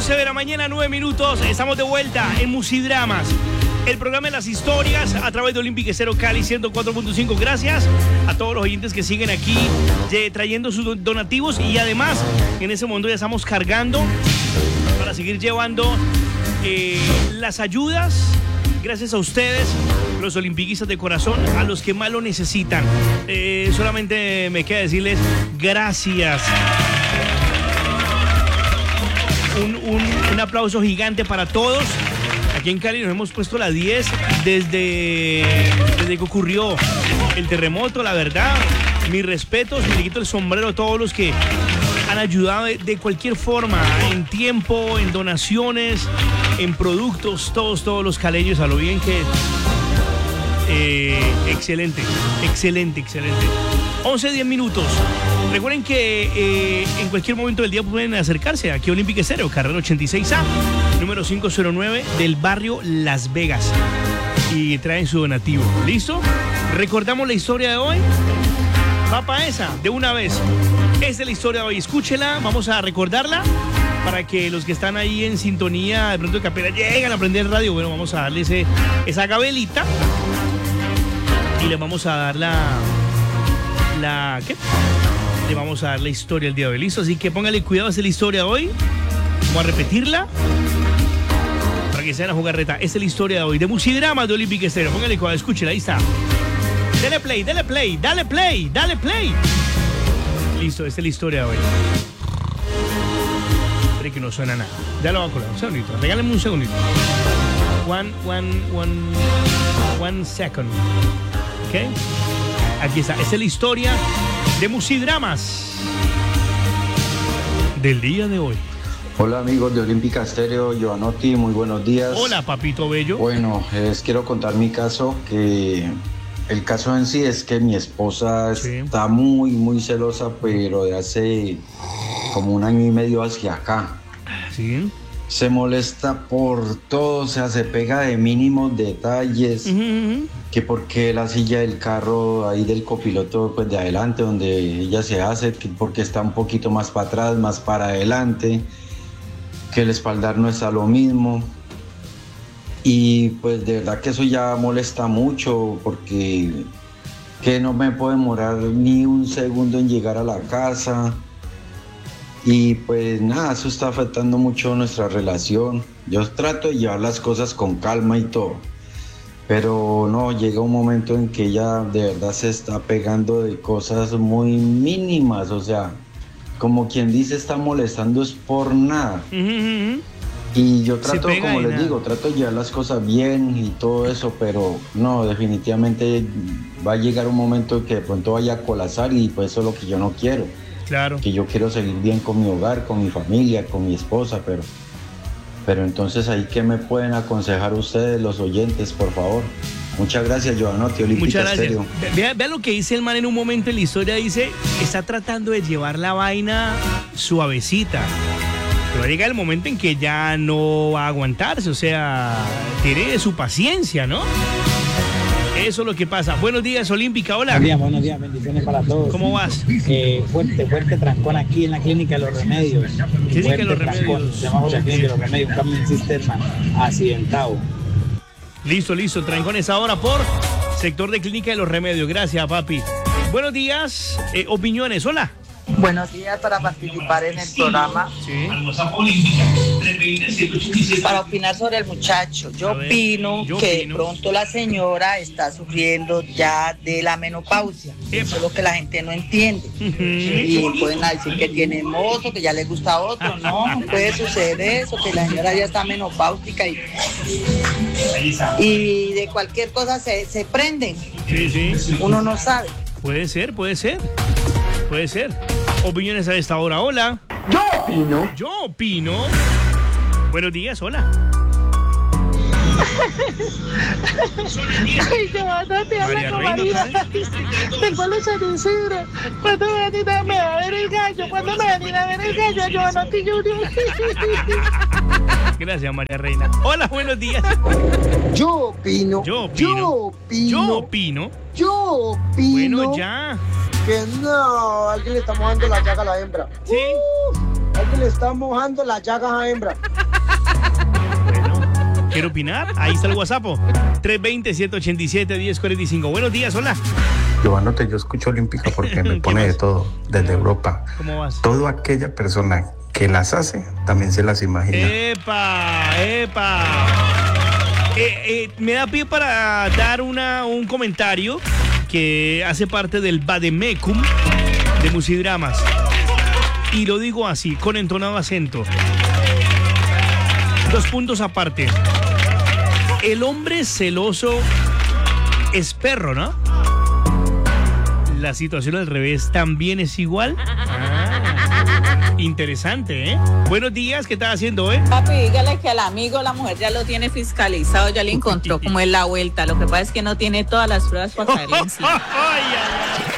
11 de la mañana, 9 minutos. Estamos de vuelta en Musidramas, el programa de las historias a través de Olympic Estéreo Cali 104.5. Gracias a todos los oyentes que siguen aquí trayendo sus donativos, y además en ese momento ya estamos cargando para seguir llevando las ayudas. Gracias a ustedes, los olimpiquistas de corazón, a los que más lo necesitan. Solamente me queda decirles gracias. Un aplauso gigante para todos. Aquí en Cali nos hemos puesto la 10 desde que ocurrió el terremoto, la verdad. Mis respetos, me le quito el sombrero a todos los que han ayudado de cualquier forma, en tiempo, en donaciones, en productos, todos los caleños, a lo bien que... excelente. 11:10 minutos. Recuerden que en cualquier momento del día pueden acercarse aquí a Olympic Estéreo, carrera 86A, número 509 del barrio Las Vegas, y traen su donativo. ¿Listo? Recordamos la historia de hoy. Va para esa, de una vez. Esta es la historia de hoy. Escúchela, vamos a recordarla para que los que están ahí en sintonía, de pronto que apenas llegan a prender el radio, bueno, vamos a darle esa gabelita y le vamos a dar ¿qué? Le vamos a dar la historia del día de hoy. ¿Listo? Así que póngale cuidado, esta es la historia de hoy. Vamos a repetirla para que sean a jugar reta. Esta es la historia de hoy de Musidramas de Olympic Estéreo. Póngale cuidado, escúchela, ahí está. Dale play. Listo, esta es la historia de hoy. Espera que no suena nada. Ya lo voy a colar, un segundito. Regálenme un segundito. One second. ¿Ok? Aquí está. Esta es la historia de Musidramas del día de hoy. Hola amigos de Olímpica Estéreo, Giovanotti, muy buenos días. Hola papito bello. Bueno, quiero contar mi caso, que el caso en sí es que mi esposa está muy celosa, pero de hace como 1 año y medio hacia acá. Sí. Se molesta por todo, o sea, se pega de mínimos detalles, que porque la silla del carro ahí del copiloto, pues de adelante, donde ella se hace, que porque está un poquito más para atrás, más para adelante, que el espaldar no está lo mismo. Y pues de verdad que eso ya molesta mucho, porque que no me puedo demorar ni un segundo en llegar a la casa. Y pues nada, eso está afectando mucho nuestra relación. Yo trato de llevar las cosas con calma y todo, pero no, llega un momento en que ella de verdad se está pegando de cosas muy mínimas, o sea, como quien dice, está molestando es por nada. Y yo trato, como les digo, trato de llevar las cosas bien y todo eso, pero no, definitivamente va a llegar un momento en que de pronto vaya a colapsar, y pues eso es lo que yo no quiero. Claro. Que yo quiero seguir bien con mi hogar, con mi familia, con mi esposa, pero entonces ahí, ¿qué me pueden aconsejar ustedes, los oyentes, por favor? Muchas gracias, Giovanotti, Olímpica Estéreo. Vea lo que dice el man en un momento en la historia, dice, está tratando de llevar la vaina suavecita. Pero va a llegar el momento en que ya no va a aguantarse, o sea, tiene su paciencia, ¿no? Eso es lo que pasa. Buenos días, Olímpica, hola. Buenos días, bendiciones para todos. ¿Cómo vas? Fuerte trancón aquí en la Clínica de los Remedios. Clínica de los Remedios. Debajo de la Clínica de los Remedios, un camión cisterna accidentado. Listo, trancones ahora por sector de Clínica de los Remedios. Gracias, papi. Buenos días, opiniones, hola. Buenos días, para participar en el programa. Sí. Para opinar sobre el muchacho. Yo opino que de pronto la señora está sufriendo ya de la menopausia. Eso es lo que la gente no entiende. Y pueden decir que tiene mozo, que ya le gusta a otro. No puede suceder eso, que la señora ya está menopáutica y de cualquier cosa se prenden. Sí. Uno no sabe. Puede ser. Opiniones a esta hora, hola. Yo opino. Buenos días, hola. Ay, Giovanna, te habla con María. Tengo los San Isidro. ¿Cuándo me van a ver el gallo? ¿Cuándo me van a ver el gallo a Giovanotti Junior? Gracias, María Reina. Hola, buenos días. Yo opino. Bueno, ya. Que no, alguien le está mojando la llaga a la hembra. ¿Sí? Alguien le está mojando la llaga a la hembra. ¿Quiere opinar? Ahí está el WhatsApp. 320-787-1045. Buenos días, hola. Yo escucho Olímpica porque me pone de todo, desde Europa. ¿Cómo vas? Toda aquella persona que las hace, también se las imagina. ¡Epa! Me da pie para dar un comentario que hace parte del Vademecum de Musidramas. Y lo digo así, con entonado acento. 2 puntos aparte. El hombre celoso es perro, ¿no? La situación al revés también es igual. Interesante, ¿eh? Buenos días, ¿qué estás haciendo, Papi, dígale que al amigo la mujer ya lo tiene fiscalizado, ya le encontró como es la vuelta. Lo que pasa es que no tiene todas las pruebas para caerle encima.